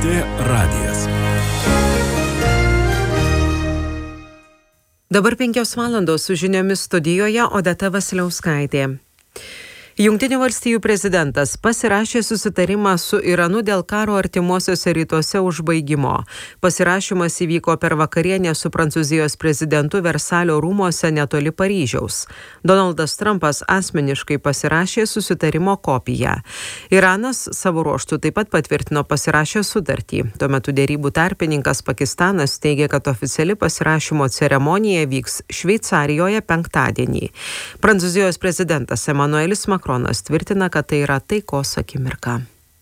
LRT radijas. Dabar 5 valandos su žiniomis studijoje Odeta Vasiliauskaitė. Jungtinių valstijų prezidentas pasirašė susitarimą su Iranu dėl karo artimuosiuose rytuose užbaigimo. Pasirašymas įvyko per vakarienę su Prancūzijos prezidentu Versalio rūmuose netoli Paryžiaus. Donaldas Trumpas asmeniškai pasirašė susitarimo kopiją. Iranas savo ruožtu taip pat patvirtino pasirašę sutartį. Tuo metu dėrybų tarpininkas Pakistanas teigia, kad oficiali pasirašymo ceremonija vyks Šveicarijoje penktadienį. Prancūzijos prezidentas Emmanuelis Macronas tvirtina, kad tai yra taikos akimirka.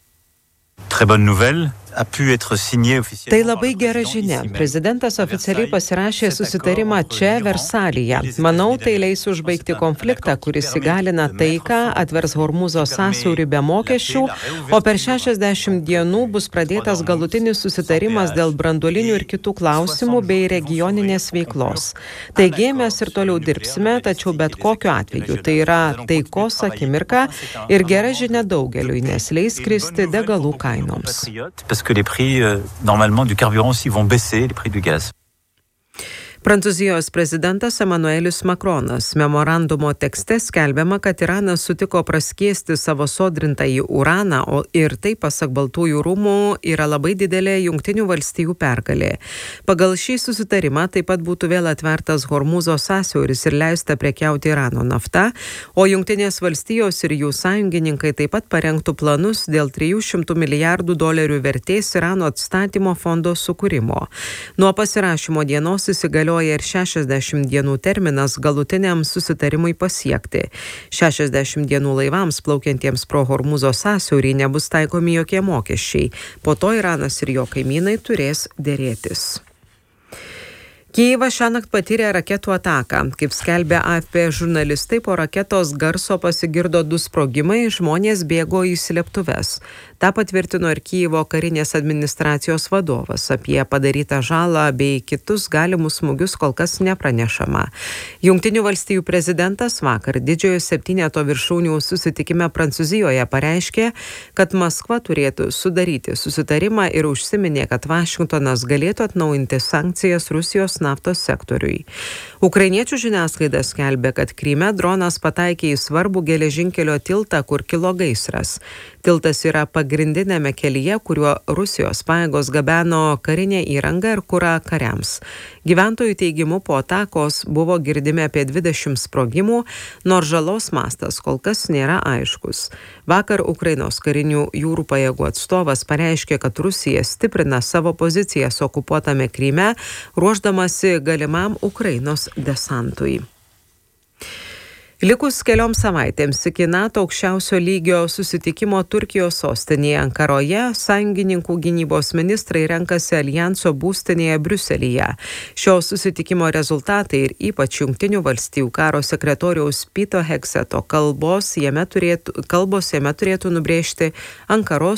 Tai labai gera žinia. Prezidentas oficialiai pasirašė susitarimą čia, Versalyje. Manau, tai leis užbaigti konfliktą, kuris įgalina taiką, atvers Hormūzo sąsiaurį be mokesčių, o per 60 dienų bus pradėtas galutinis susitarimas dėl branduolinių ir kitų klausimų bei regioninės veiklos. Taigi mes ir toliau dirbsime, tačiau bet kokiu atveju tai yra taikos akimirka ir gera žinia daugeliui, nes leis kristi degalų kainoms. Que les prix, normalement, du carburant aussi vont baisser, les prix du gaz. Prancūzijos prezidentas Emmanuelis Macronas memorandumo tekste skelbiama, kad Iranas sutiko praskiesti savo sodrintąjį uraną, ir tai, pasak Baltųjų rūmų, yra labai didelė Jungtinių valstijų pergalė. Pagal šį susitarimą taip pat būtų vėl atvertas Hormūzo sąsiauris ir leista prekiauti Irano nafta, o Jungtinės valstijos ir jų sąjungininkai taip pat parengtų planus dėl $300 milijardų vertės Irano atstatymo fondo sukūrimo. Nuo pasirašymo dienos įsigalioja ir 60 dienų terminas galutiniam susitarimui pasiekti. 60 dienų laivams plaukiantiems pro Hormūzo sąsiaurį nebus taikomi jokie mokesčiai. Po to Iranas ir jo kaimynai turės derėtis. Kijevas šiąnakt patyrė raketų ataką. Kaip skelbė AFP žurnalistai, po raketos garso pasigirdo 2 sprogimai, žmonės bėgo į slėptuves. Ta patvirtino ir Kijevo karinės administracijos vadovas. Apie padarytą žalą bei kitus galimus smūgius kol kas nepranešama. Jungtinių valstijų prezidentas vakar didžiojo 7 viršūnių susitikime Prancūzijoje pareiškė, kad Maskva turėtų sudaryti susitarimą ir užsiminė, kad Vašingtonas galėtų atnaujinti sankcijas Rusijos naftos sektoriui. Ukrainiečių žiniasklaida skelbė, kad Kryme dronas pataikė į svarbų geležinkelio tiltą, kur kilo gaisras. Tiltas yra pagrindinėme kelyje, kuriuo Rusijos pajėgos gabeno karinę įrangą ir kurą kariams. Gyventojų teigimu po atakos buvo girdimi apie 20 sprogimų, nors žalos mastas kol kas nėra aiškus. Vakar Ukrainos karinių jūrų pajėgų atstovas pareiškė, kad Rusija stiprina savo pozicijas okupuotame Kryme, ruošdamasi galimam Ukrainos desantui. Likus kelioms savaitėms iki NATO aukščiausio lygio susitikimo Turkijos sostinėje Ankaroje, sąjungininkų gynybos ministrai renkasi aljanso būstinėje Briuselyje. Šio susitikimo rezultatai ir ypač Jungtinių valstijų karo sekretoriaus Pito Hekseto kalbos jame turėtų nubrėžti Ankaros